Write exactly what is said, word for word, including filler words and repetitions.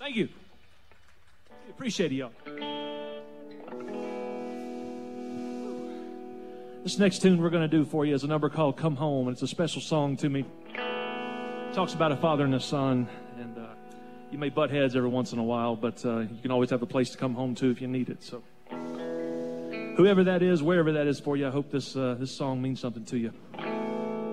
Thank you. Appreciate it, y'all. This next tune we're going to do for you is a number called Come Home, and it's a special song to me. It talks about a father and a son, and uh, you may butt heads every once in a while, but uh, you can always have a place to come home to if you need it. So, whoever that is, wherever that is for you, I hope this uh, this song means something to you.